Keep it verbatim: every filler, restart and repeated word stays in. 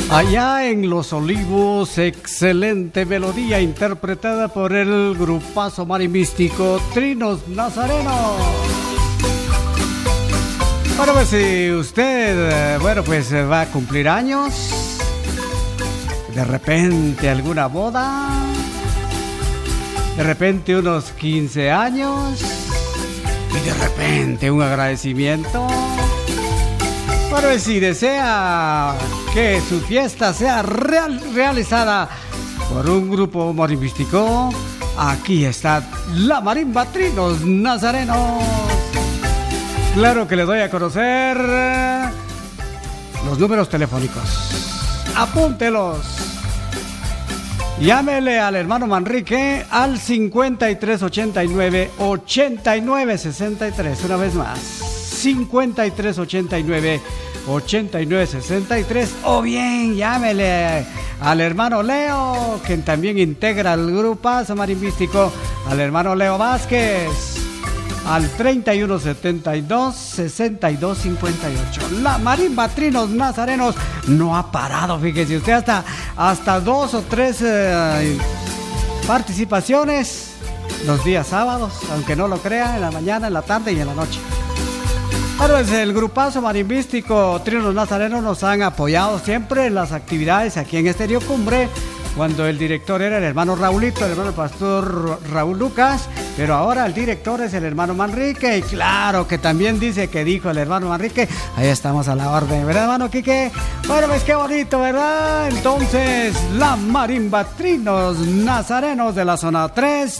Allá en Los Olivos, excelente melodía interpretada por el grupazo marimístico Trinos Nazarenos. Bueno, pues si usted, bueno, pues va a cumplir años, de repente alguna boda, de repente unos quince años y de repente un agradecimiento. Bueno, si desea que su fiesta sea real, realizada por un grupo marimbístico, aquí está la Marimba Trinos Nazarenos. Claro que le doy a conocer los números telefónicos. Apúntelos. Llámele al hermano Manrique al cincuenta y tres ochenta y nueve ochenta y nueve sesenta y tres. Una vez más, cincuenta y tres ochenta y nueve ochenta y nueve sesenta y tres. O bien llámele al hermano Leo, quien también integra el grupazo marimbístico, al hermano Leo Vázquez, al treinta y uno setenta y dos sesenta y dos cincuenta y ocho. La Marimba Trinos Nazarenos no ha parado, fíjese usted, hasta, hasta dos o tres eh, participaciones los días sábados, aunque no lo crea, en la mañana, en la tarde y en la noche. Bueno, pues el grupazo marimbístico Trinos Nazarenos nos han apoyado siempre en las actividades aquí en Estéreo Cumbre, cuando el director era el hermano Raulito, el hermano pastor Raúl Lucas, pero ahora el director es el hermano Manrique, y claro que también dice que dijo el hermano Manrique, ahí estamos a la orden, ¿verdad, hermano Quique? Bueno, pues qué bonito, ¿verdad? Entonces, la Marimba Trinos Nazarenos de la zona tres